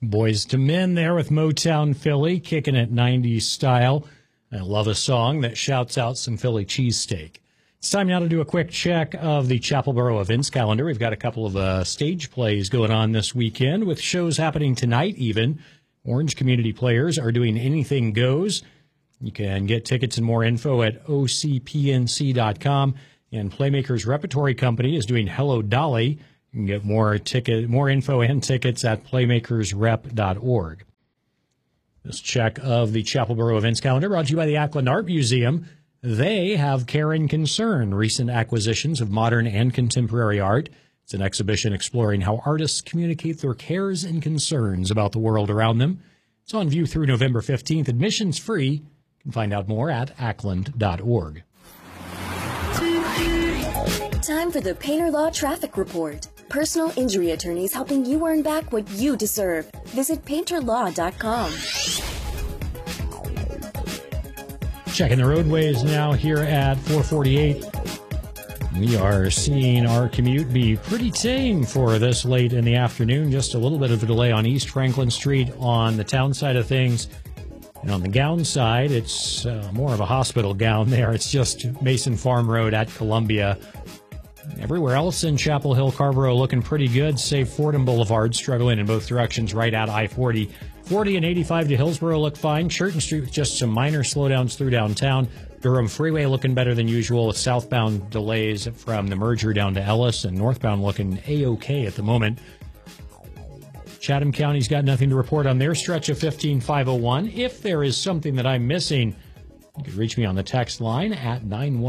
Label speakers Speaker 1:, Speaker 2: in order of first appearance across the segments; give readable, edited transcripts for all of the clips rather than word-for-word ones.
Speaker 1: Boys to Men there with Motown Philly, kicking it 90s style. I love a song that shouts out some Philly cheesesteak. It's time now to do a quick check of the Chapel Borough events calendar. We've got a couple of stage plays going on this weekend with shows happening tonight even. Orange Community Players are doing Anything Goes. You can get tickets and more info at ocpnc.com. And Playmakers Repertory Company is doing Hello Dolly. You can get more info and tickets at playmakersrep.org. This check of the Chapel Borough events calendar brought to you by the Ackland Art Museum. They have Care and Concern, recent acquisitions of modern and contemporary art. It's an exhibition exploring how artists communicate their cares and concerns about the world around them. It's on view through November 15th. Admission's free. You can find out more at ackland.org.
Speaker 2: Time for the Painter Law Traffic Report. Personal injury attorneys helping you earn back what you deserve. Visit painterlaw.com.
Speaker 1: Checking the roadways now here at 448. We are seeing our commute be pretty tame for this late in the afternoon. Just a little bit of a delay on East Franklin Street on the town side of things. And on the gown side, it's more of a hospital gown there. It's just Mason Farm Road at Columbia. Everywhere else in Chapel Hill, Carrboro looking pretty good, save Fordham Boulevard, struggling in both directions right at I-40. 40 and 85 to Hillsborough look fine. Churton Street with just some minor slowdowns through downtown. Durham Freeway looking better than usual with southbound delays from the merger down to Ellis, and northbound looking A-OK at the moment. Chatham County's got nothing to report on their stretch of 15501. If there is something that I'm missing, you can reach me on the text line at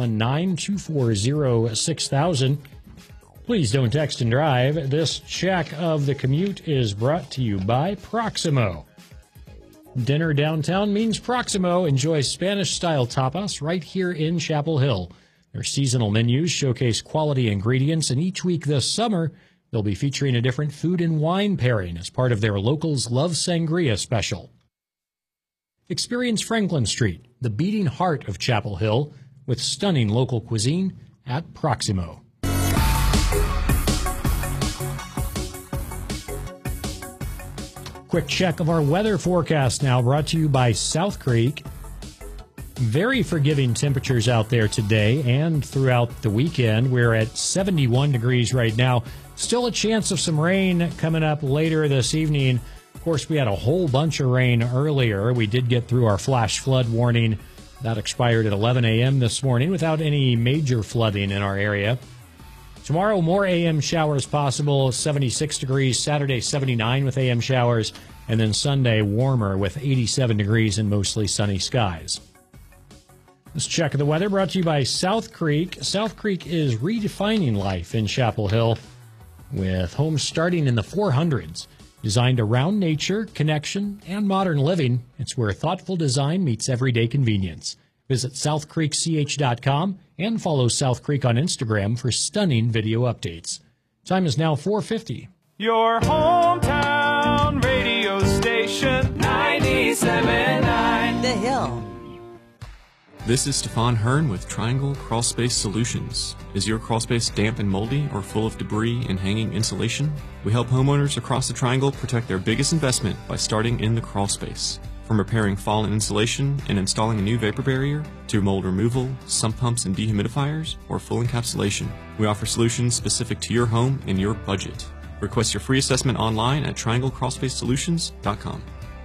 Speaker 1: 919-240-6000. Please don't text and drive. This check of the commute is brought to you by Proximo. Dinner downtown means Proximo. Enjoy Spanish-style tapas right here in Chapel Hill. Their seasonal menus showcase quality ingredients, and each week this summer, they'll be featuring a different food and wine pairing as part of their Locals Love Sangria special. Experience Franklin Street, the beating heart of Chapel Hill, with stunning local cuisine at Proximo. Quick check of our weather forecast now, brought to you by South Creek. Very forgiving temperatures out there today and throughout the weekend. We're at 71 degrees right now. Still a chance of some rain coming up later this evening. Of course, we had a whole bunch of rain earlier. We did get through our flash flood warning. That expired at 11 a.m. this morning without any major flooding in our area. Tomorrow, more AM showers possible, 76 degrees. Saturday, 79 with AM showers. And then Sunday, warmer with 87 degrees and mostly sunny skies. This check of the weather brought to you by South Creek. South Creek is redefining life in Chapel Hill with homes starting in the 400s. Designed around nature, connection, and modern living, it's where thoughtful design meets everyday convenience. Visit southcreekch.com and follow South Creek on Instagram for stunning video updates. Time is now 4:50.
Speaker 3: Your hometown radio station, 97.9
Speaker 4: The Hill.
Speaker 5: This is Stefan Hearn with Triangle Crawl Space Solutions. Is your crawl space damp and moldy or full of debris and hanging insulation? We help homeowners across the Triangle protect their biggest investment by starting in the crawl space. From repairing fallen insulation and installing a new vapor barrier, to mold removal, sump pumps and dehumidifiers, or full encapsulation, we offer solutions specific to your home and your budget. Request your free assessment online at trianglecrawlspacesolutions.com.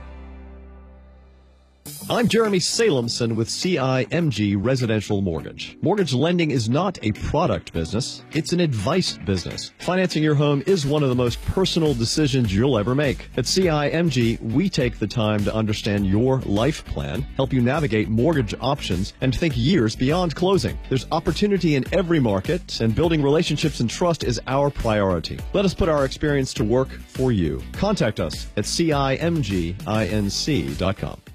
Speaker 6: I'm Jeremy Salemson with CIMG Residential Mortgage. Mortgage lending is not a product business, it's an advice business. Financing your home is one of the most personal decisions you'll ever make. At CIMG, we take the time to understand your life plan, help you navigate mortgage options, and think years beyond closing. There's opportunity in every market, and building relationships and trust is our priority. Let us put our experience to work for you. Contact us at CIMGINC.com.